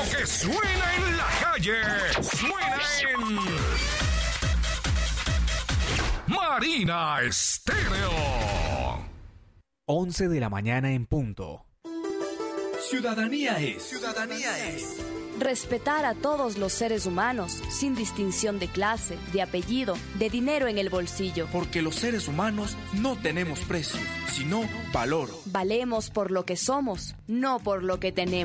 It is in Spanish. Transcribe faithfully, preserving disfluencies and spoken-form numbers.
que suena en la calle, suena en Marina Estéreo. once de la mañana en punto. Ciudadanía es. Ciudadanía es. Respetar a todos los seres humanos, sin distinción de clase, de apellido, de dinero en el bolsillo. Porque los seres humanos no tenemos precio, sino valor. Valemos por lo que somos, no por lo que tenemos.